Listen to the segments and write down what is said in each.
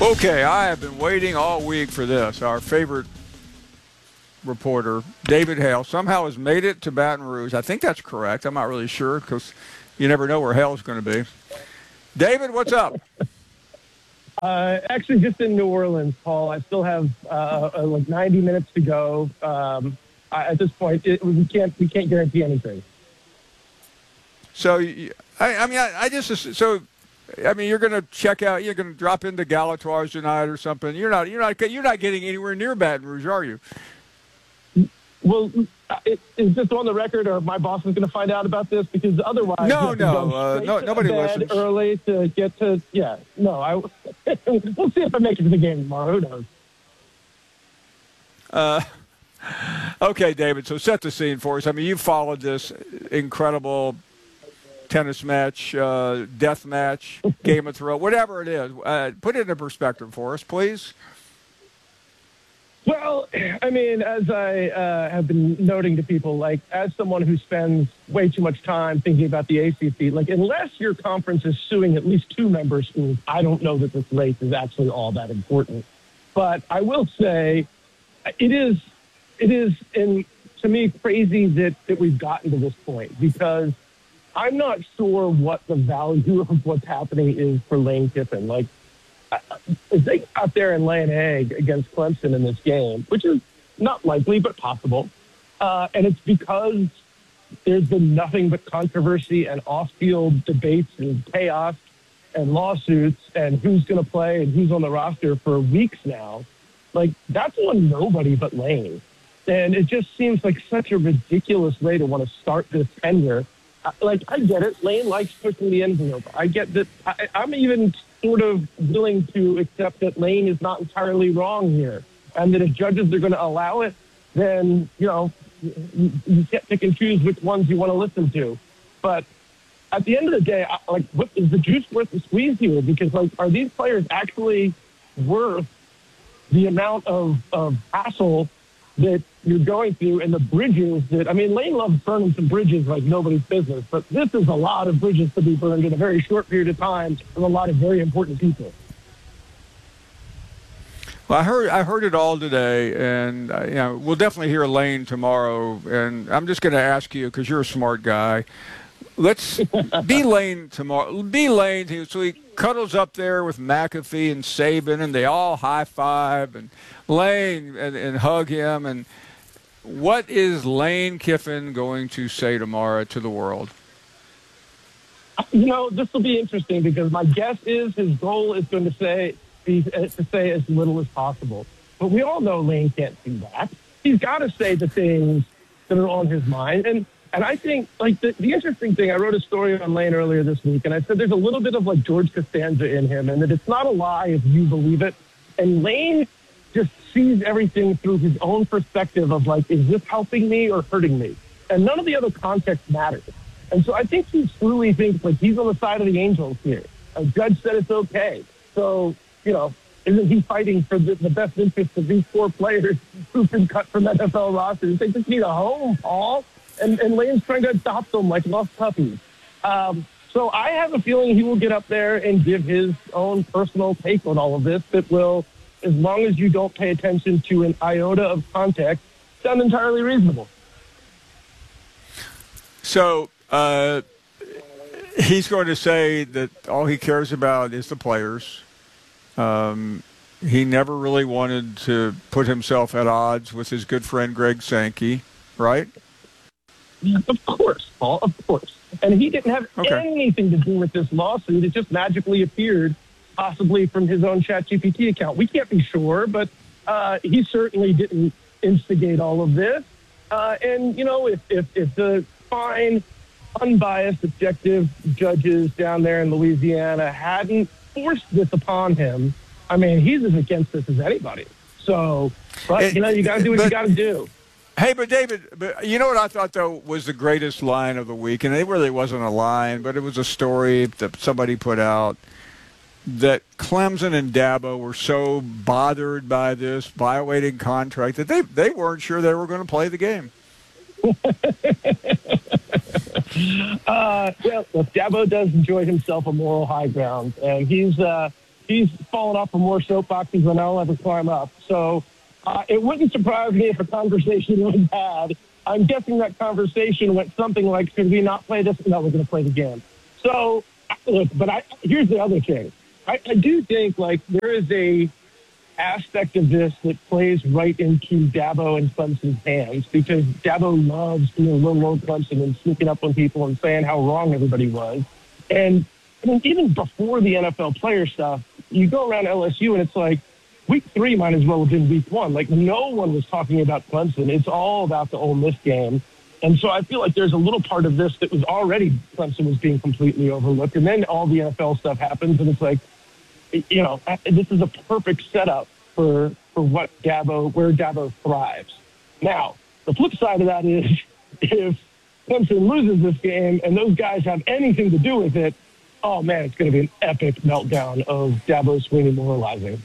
Okay, I have been waiting all week for this. Our favorite reporter, David Hale, somehow has made it to Baton Rouge. I think that's correct. I'm not really sure because you never know where Hale's going to be. David, what's up? Actually, just in New Orleans, Paul. I still have like 90 minutes to go. At this point, we can't guarantee anything. So, I mean, you're going to check out. You're going to drop into Galatoire's tonight or something. You're not getting anywhere near Baton Rouge, are you? Well, is this on the record, or my boss is going to find out about this? Because otherwise, nobody listens. Early to get to, we'll see if I make it to the game tomorrow. Who knows? Okay, David. So set the scene for us. I mean, you followed this incredible tennis match, death match, Game of Thrones, whatever it is. Put it into perspective for us, please. Well, I mean, as I have been noting to people, like, as someone who spends way too much time thinking about the ACC, like, unless your conference is suing at least 2 member schools, I don't know that this race is actually all that important. But I will say it is, to me, crazy that we've gotten to this point, because I'm not sure what the value of what's happening is for Lane Kiffin. Like, if they go out there and lay an egg against Clemson in this game, which is not likely but possible, and it's because there's been nothing but controversy and off-field debates and chaos and lawsuits and who's going to play and who's on the roster for weeks now, like, that's on nobody but Lane. And it just seems like such a ridiculous way to want to start this tenure. Like, I get it. Lane likes pushing the envelope. I get that. I'm even sort of willing to accept that Lane is not entirely wrong here, and that if judges are going to allow it, then, you can't pick and choose which ones you want to listen to. But at the end of the day, what is the juice worth the squeeze here? Because, like, are these players actually worth the amount of hassle that you're going through and the bridges that, I mean, Lane loves burning some bridges like nobody's business, but this is a lot of bridges to be burned in a very short period of time with a lot of very important people. Well, I heard it all today, and we'll definitely hear Lane tomorrow. And I'm just going to ask you, because you're a smart guy, let's be Lane tomorrow. Be Lane, so he cuddles up there with McAfee and Saban, and they all high five and Lane and hug him. And what is Lane Kiffin going to say tomorrow to the world? This will be interesting, because my guess is his goal is going to say as little as possible. But we all know Lane can't do that. He's got to say the things that are on his mind. And I think, like, the interesting thing, I wrote a story on Lane earlier this week, and I said there's a little bit of, like, George Costanza in him, and that it's not a lie if you believe it. And Lane just sees everything through his own perspective of, like, is this helping me or hurting me? And none of the other context matters. And so I think he truly thinks, like, he's on the side of the Angels here. A judge said it's okay. So, isn't he fighting for the best interest of these 4 players who've been cut from NFL rosters? They just need a home, Paul. And Lane's trying to adopt them like lost puppies. So I have a feeling he will get up there and give his own personal take on all of this that will, as long as you don't pay attention to an iota of context, sound entirely reasonable. So he's going to say that all he cares about is the players. He never really wanted to put himself at odds with his good friend Greg Sankey, right? Of course, Paul, of course. And he didn't have anything to do with this lawsuit. It just magically appeared, possibly from his own ChatGPT account. We can't be sure, but he certainly didn't instigate all of this. And, if the fine, unbiased, objective judges down there in Louisiana hadn't forced this upon him, I mean, he's as against this as anybody. So, but, you got to do what you got to do. Hey, but David, you know what I thought, though, was the greatest line of the week? And it really wasn't a line, but it was a story that somebody put out, that Clemson and Dabo were so bothered by this violating contract that they weren't sure they were going to play the game. Well, Dabo does enjoy himself a moral high ground, and he's he's fallen off for more soapboxes than I'll ever climb up. So it wouldn't surprise me if a conversation was had. I'm guessing that conversation went something like, should we not play this? No, we're going to play the game. So, look, but here's the other thing. I do think, like, there is a aspect of this that plays right into Dabo and Clemson's hands, because Dabo loves being little old Clemson and sneaking up on people and saying how wrong everybody was. And I mean, even before the NFL player stuff, you go around LSU and it's like, week 3 might as well have been week 1. Like, no one was talking about Clemson. It's all about the Ole Miss game. And so I feel like there's a little part of this that was already Clemson was being completely overlooked. And then all the NFL stuff happens, and it's like, you know, this is a perfect setup for where Dabo thrives. Now, the flip side of that is if Clemson loses this game and those guys have anything to do with it, oh, man, it's going to be an epic meltdown of Dabo Swinney moralizing.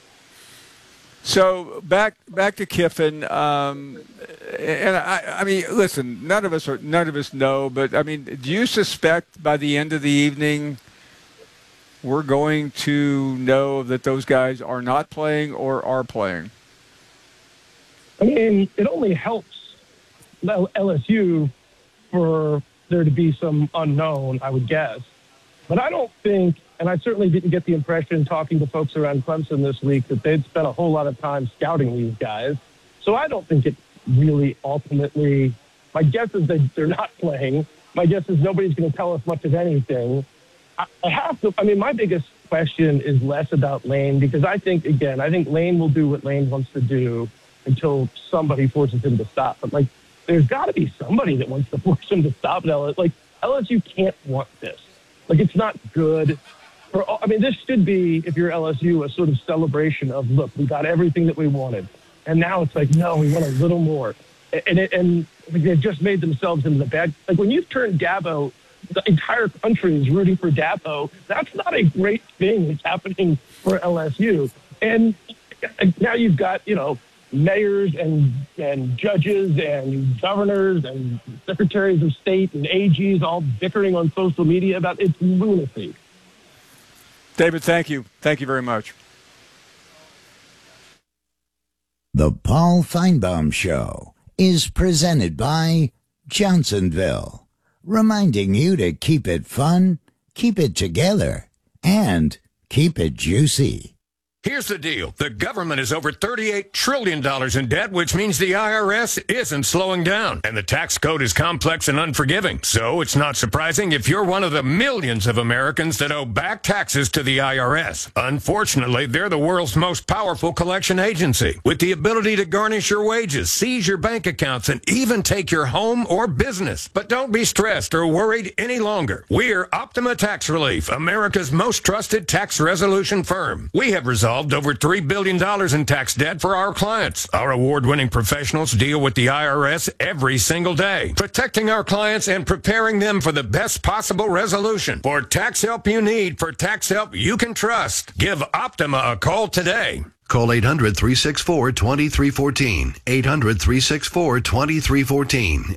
So back to Kiffin, and I mean, listen, none of us know, but I mean, do you suspect by the end of the evening we're going to know that those guys are not playing or are playing? I mean, it only helps LSU for there to be some unknown, I would guess. But I don't think, and I certainly didn't get the impression talking to folks around Clemson this week, that they'd spent a whole lot of time scouting these guys. So I don't think it really ultimately, my guess is that they're not playing. My guess is nobody's going to tell us much of anything. My biggest question is less about Lane, because I think Lane will do what Lane wants to do until somebody forces him to stop. But, like, there's got to be somebody that wants to force him to stop. Like, LSU can't want this. Like, it's not good. This should be, if you're LSU, a sort of celebration of, look, we got everything that we wanted. And now it's like, no, we want a little more. And they've just made themselves into the bad. Like, when you've turned Dabo, the entire country is rooting for Dabo. That's not a great thing that's happening for LSU. And now you've got, you know, mayors and judges and governors and secretaries of state and AGs all bickering on social media about it's lunacy. David, thank you. Thank you very much. The Paul Feinbaum Show is presented by Johnsonville, reminding you to keep it fun, keep it together, and keep it juicy. Here's the deal. The government is over $38 trillion in debt, which means the IRS isn't slowing down. And the tax code is complex and unforgiving. So it's not surprising if you're one of the millions of Americans that owe back taxes to the IRS. Unfortunately, they're the world's most powerful collection agency, with the ability to garnish your wages, seize your bank accounts, and even take your home or business. But don't be stressed or worried any longer. We're Optima Tax Relief, America's most trusted tax resolution firm. We have resolved over $3 billion in tax debt for our clients. Our award-winning professionals deal with the IRS every single day, protecting our clients and preparing them for the best possible resolution. For tax help you need, for tax help you can trust, give Optima a call today. Call 800-364-2314. 800-364-2314.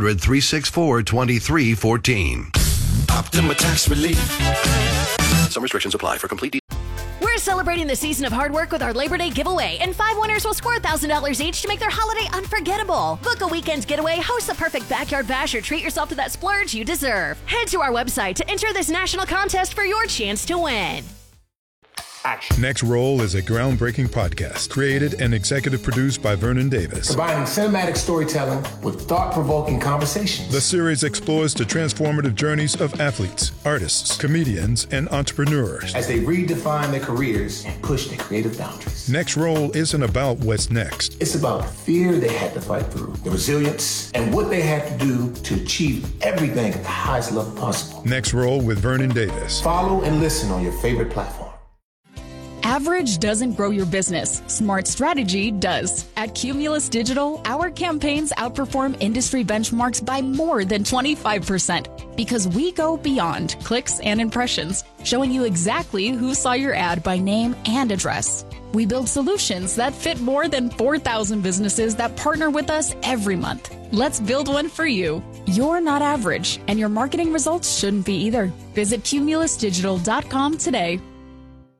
800-364-2314. Optima Tax Relief. Some restrictions apply. For complete We're celebrating the season of hard work with our Labor Day giveaway, and 5 winners will score $1,000 each to make their holiday unforgettable. Book a weekend getaway, host the perfect backyard bash, or treat yourself to that splurge you deserve. Head to our website to enter this national contest for your chance to win. Action. Next Roll is a groundbreaking podcast created and executive produced by Vernon Davis. Combining cinematic storytelling with thought-provoking conversations. The series explores the transformative journeys of athletes, artists, comedians, and entrepreneurs as they redefine their careers and push their creative boundaries. Next Roll isn't about what's next. It's about the fear they had to fight through, the resilience, and what they had to do to achieve everything at the highest level possible. Next Roll with Vernon Davis. Follow and listen on your favorite platform. Average doesn't grow your business. Smart strategy does. At Cumulus Digital, our campaigns outperform industry benchmarks by more than 25% because we go beyond clicks and impressions, showing you exactly who saw your ad by name and address. We build solutions that fit more than 4,000 businesses that partner with us every month. Let's build one for you. You're not average, and your marketing results shouldn't be either. Visit cumulusdigital.com today.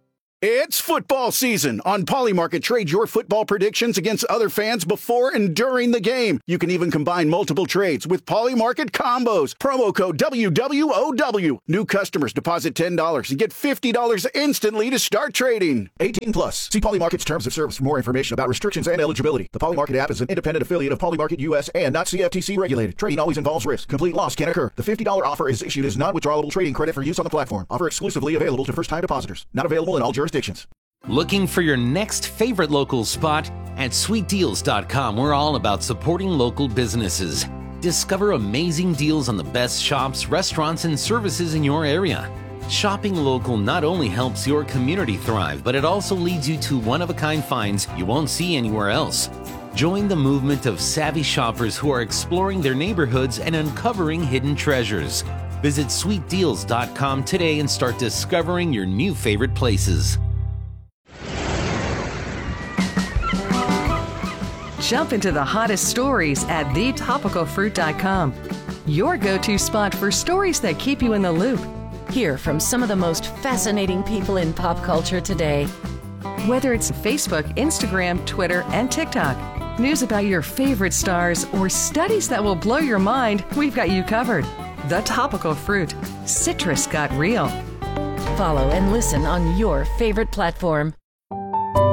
It's football season. On Polymarket, trade your football predictions against other fans before and during the game. You can even combine multiple trades with Polymarket combos. Promo code WWOW. New customers deposit $10 and get $50 instantly to start trading. 18 plus. See Polymarket's terms of service for more information about restrictions and eligibility. The Polymarket app is an independent affiliate of Polymarket US and not CFTC regulated. Trading always involves risk. Complete loss can occur. The $50 offer is issued as non-withdrawable trading credit for use on the platform. Offer exclusively available to first-time depositors. Not available in all jurisdictions. Looking for your next favorite local spot? At sweetdeals.com, we're all about supporting local businesses. Discover amazing deals on the best shops, restaurants, and services in your area. Shopping local not only helps your community thrive, but it also leads you to one-of-a-kind finds you won't see anywhere else. Join the movement of savvy shoppers who are exploring their neighborhoods and uncovering hidden treasures. Visit sweetdeals.com today and start discovering your new favorite places. Jump into the hottest stories at thetopicalfruit.com. Your go-to spot for stories that keep you in the loop. Hear from some of the most fascinating people in pop culture today. Whether it's Facebook, Instagram, Twitter, and TikTok, news about your favorite stars, or studies that will blow your mind, we've got you covered. The Topical Fruit. Citrus got real. Follow and listen on your favorite platform.